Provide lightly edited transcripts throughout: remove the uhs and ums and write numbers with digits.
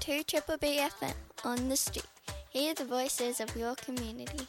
to Triple B FM on the street. Hear the voices of your community.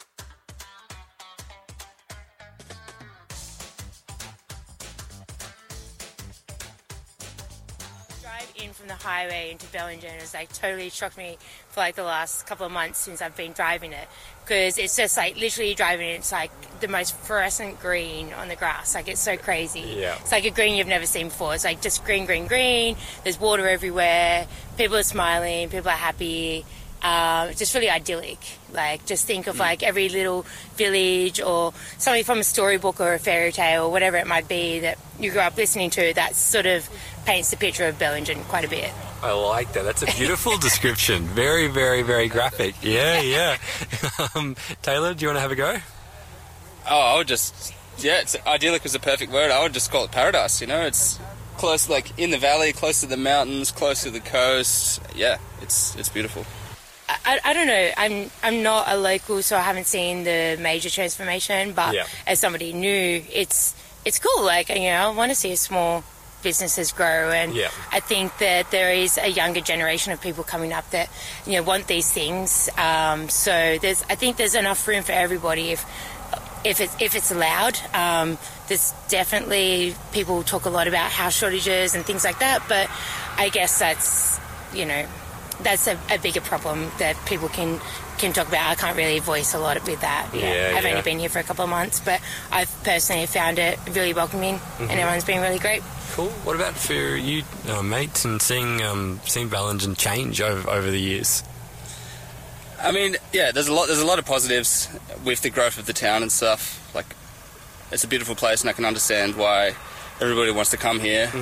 Drive in from the highway into Bellingen has totally shocked me for the last couple of months since I've been driving it, because it's just literally driving it, it's the most fluorescent green on the grass. It's so crazy. Yeah. It's a green you've never seen before. It's just green, green, green. There's water everywhere. People are smiling. People are happy. Just really idyllic. Just think of every little village or something from a storybook or a fairy tale or whatever it might be that you grew up listening to. That sort of paints the picture of Bellingen quite a bit. I like that. That's a beautiful description. Very, very, very graphic. Yeah. Taylor, do you want to have a go? Oh, I would just... Yeah, idyllic was the perfect word. I would just call it paradise, It's close, in the valley, close to the mountains, close to the coast. Yeah, it's beautiful. I don't know. I'm not a local, so I haven't seen the major transformation. But as somebody new, it's cool. I want to see small businesses grow, and I think that there is a younger generation of people coming up that want these things. So I think there's enough room for everybody if it's allowed. There's definitely people talk a lot about house shortages and things like that, but I guess that's that's a bigger problem that people can talk about. I can't really voice a lot with that. I've only been here for a couple of months, but I've personally found it really welcoming, and everyone's been really great. Cool. What about for you, mates, and seeing Bellingen change over the years? I mean, there's a lot of positives with the growth of the town and stuff. It's a beautiful place, and I can understand why everybody wants to come here.